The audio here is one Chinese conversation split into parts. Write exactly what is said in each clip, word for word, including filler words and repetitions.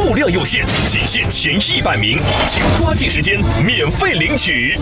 数量有限，仅限前一百名，请抓紧时间免费领取。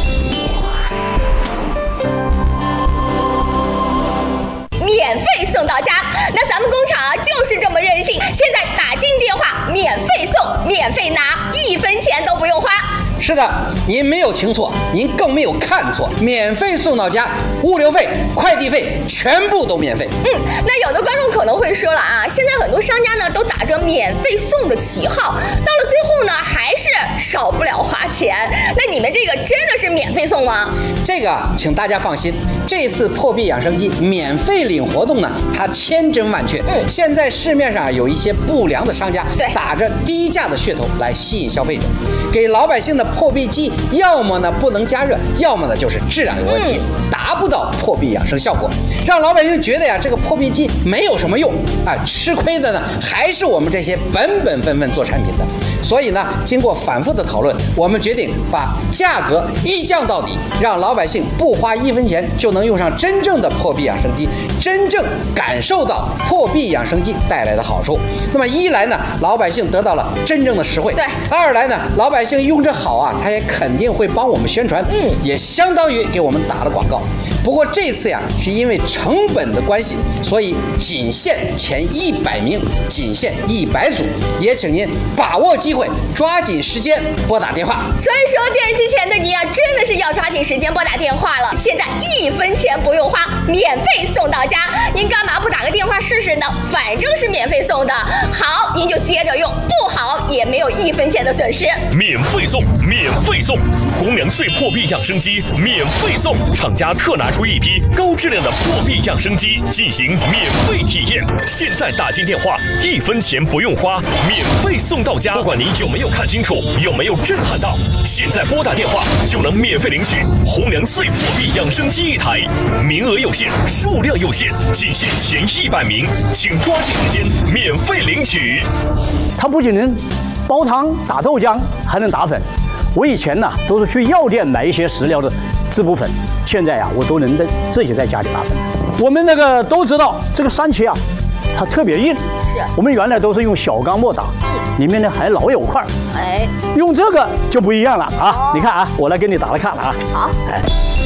免费送到家，那咱们工厂啊就是这么任性，现在打进电话免费送，免费拿，一分钱都不用花。 是的，您没有听错，您更没有看错，免费送到家，物流费、快递费全部都免费。 嗯，那有的观众可能会说了啊，现在很多商家呢都打着免费送的旗号，到了最后呢还是少不了花钱。那你们这个真的是免费送吗？ 这个请大家放心，这次破壁养生机免费领活动呢，它千真万确。 嗯， 现在市面上有一些不良的商家， 对， 打着低价的噱头来吸引消费者，给老百姓的破壁机要么呢不能加热，要么呢就是质量有问题，嗯，达不到破壁养生效果，让老百姓觉得呀这个破壁机没有什么用啊，吃亏的呢还是我们这些本本分分做产品的。所以呢，经过反复的讨论，我们决定把价格一降到底，让老百姓不花一分钱就能用上真正的破壁养生机，真正感受到破壁养生机带来的好处。那么一来呢，老百姓得到了真正的实惠； 对， 二来呢，老百姓用着好啊，他也肯定会帮我们宣传，嗯，也相当于给我们打了广告。不过这次呀，是因为成本的关系，所以仅限前一百名，仅限一百组，也请您把握机会，抓紧时间拨打电话。 所以说，电视机前的你啊，真的是要抓紧时间拨打电话了。现在一分钱不用花，免费送到家，您干嘛不打个电话试试呢？反正是免费送的，好您就接着用，不好也没有一分钱的损失。 免费送，免费送，红娘穗破壁养生机免费送，厂家特拿出一批高质量的破壁养生机进行免费体验。现在打进电话，一分钱不用花，免费送到家。不管您有没有看清楚，有没有震撼到，现在拨打电话就能免费领取红娘穗破壁养生机一台，名额有限，数量有限，仅限前一百名，请抓紧时间免费领取。 它不仅能煲汤、打豆浆，还能打粉。我以前呢都是去药店买一些食疗的滋补粉，现在呀我都能在自己在家里打粉。我们那个都知道这个山茄啊，它特别硬， 是我们原来都是用小钢末打，里面呢还老有块儿， 哎， 用这个就不一样了啊！哦，你看啊，我来给你打了看了啊。 好，哎，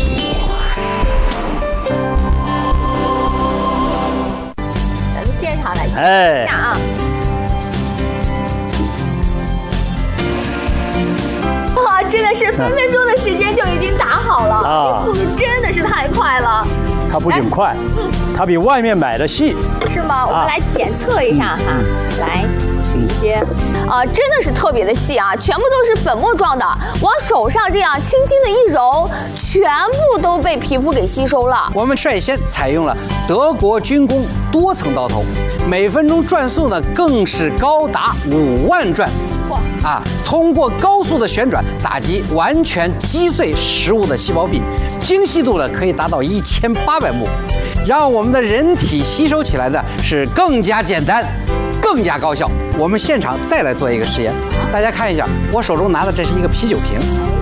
咱们现场来看一下啊。哇，真的是分分钟的时间就已经打好了，啊，这速度真的是太快了。 它不仅快，嗯，它比外面买的细， 是吗？我们来检测一下哈，啊，来取一些，啊，真的是特别的细啊，全部都是粉末状的，往手上这样轻轻的一揉，全部都被皮肤给吸收了。 我们率先采用了德国军工多层刀头，每分钟转速呢更是高达五万转。啊，通过高速的旋转打击，完全击碎食物的细胞壁，精细度呢可以达到一千八百目，让我们的人体吸收起来的是更加简单，更加高效。我们现场再来做一个实验，大家看一下，我手中拿的这是一个啤酒瓶。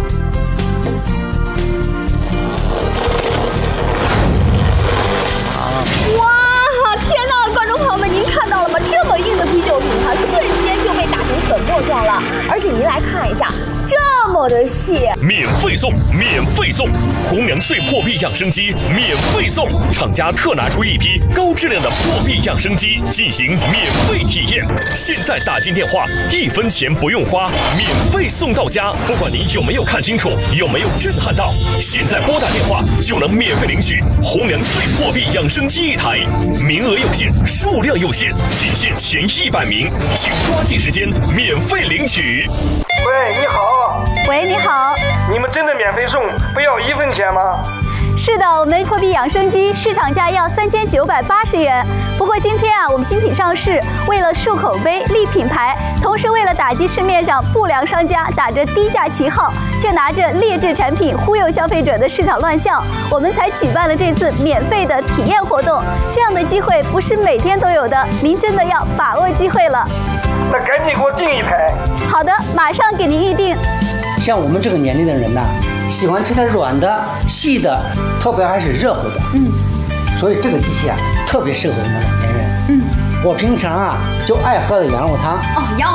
哇，天哪，观众朋友们，您看到了吗？这么硬的啤酒瓶，它瞬间就被打成粉末状了，而且您来看一下，这么的细。 免费送，免费送，红娘穗破壁养生机免费送，厂家特拿出一批高质量的破壁养生机进行免费体验。现在打进电话，一分钱不用花，免费送到家。不管您有没有看清楚，有没有震撼到，现在拨打电话就能免费领取红娘穗破壁养生机一台，名额有限，数量有限，仅限前一百名，请抓紧时间免费领取。 喂，你好。 喂，你好。 你们真的免费送，不要一分钱吗？ 是的，我们破壁养生机市场价要三千九百八十元。不过今天啊，我们新品上市，为了树口碑、立品牌，同时为了打击市面上不良商家打着低价旗号，却拿着劣质产品忽悠消费者的市场乱象，我们才举办了这次免费的体验活动。这样的机会不是每天都有的，您真的要把握机会了。 那赶紧给我订一排。 好的，马上给您预定。 像我们这个年龄的人呢，喜欢吃点软的、细的，特别还是热乎的。嗯，所以这个机器啊，特别适合我们老年人。嗯，我平常啊就爱喝的羊肉汤。哦，羊。